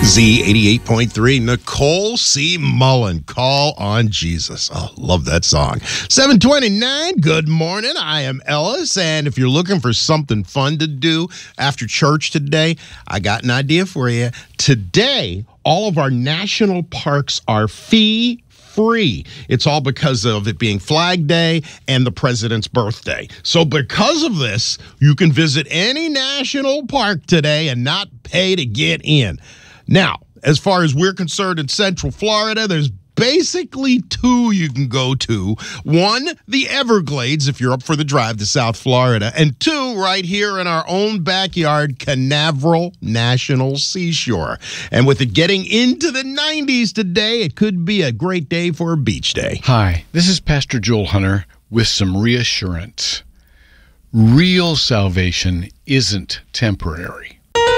Z88.3, Nicole C. Mullen, Call on Jesus. Oh, love that song. 7:29, good morning. I am Ellis, and if you're looking for something fun to do after church today, I got an idea for you. Today, all of our national parks are fee-free. It's all because of it being Flag Day and the president's birthday. So because of this, you can visit any national park today and not pay to get in. Now, as far as we're concerned in Central Florida, there's basically two you can go to. One, the Everglades, if you're up for the drive to South Florida. And two, right here in our own backyard, Canaveral National Seashore. And with it getting into the 90s today, it could be a great day for a beach day. Hi, this is Pastor Joel Hunter with some reassurance. Real salvation isn't temporary.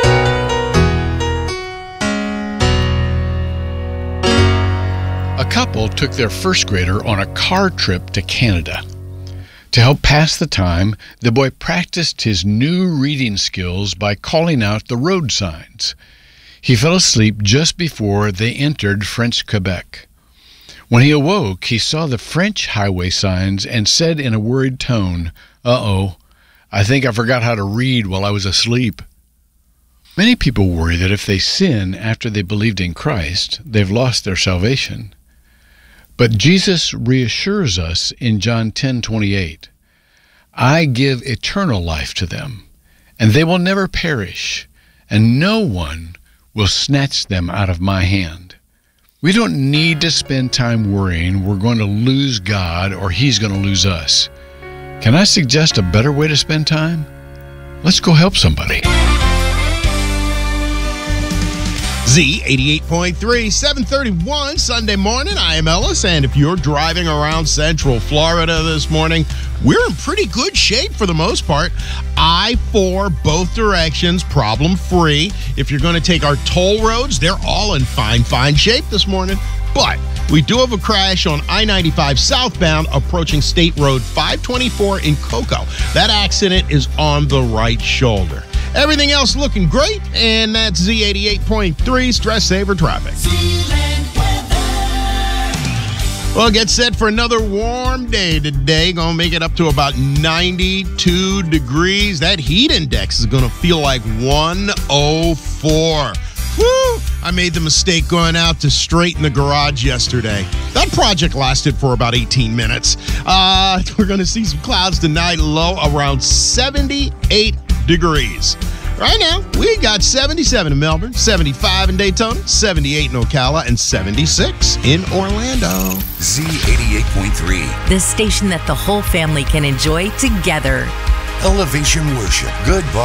A couple took their first grader on a car trip to Canada. To help pass the time, the boy practiced his new reading skills by calling out the road signs. He fell asleep just before they entered French Quebec. When he awoke, he saw the French highway signs and said in a worried tone, "Uh-oh, I think I forgot how to read while I was asleep." Many people worry that if they sin after they believed in Christ, they've lost their salvation. But Jesus reassures us in John 10:28, "I give eternal life to them, and they will never perish, and no one will snatch them out of my hand." We don't need to spend time worrying we're going to lose God or He's going to lose us. Can I suggest a better way to spend time? Let's go help somebody. Z88.3, 7:31, Sunday morning. I am Ellis, and if you're driving around Central Florida this morning, we're in pretty good shape for the most part. I-4, both directions, problem-free. If you're going to take our toll roads, they're all in fine shape this morning. But we do have a crash on I-95 southbound approaching State Road 524 in Cocoa. That accident is on the right shoulder. Everything else looking great, and that's Z88.3 Stress Saver Traffic. Well, get set for another warm day today. Going to make it up to about 92 degrees. That heat index is going to feel like 104. Woo! I made the mistake going out to straighten the garage yesterday. That project lasted for about 18 minutes. We're going to see some clouds tonight, low around 78 degrees. Right now, we got 77 in Melbourne, 75 in Daytona, 78 in Ocala, and 76 in Orlando. Z88.3. The station that the whole family can enjoy together. Elevation Worship. Good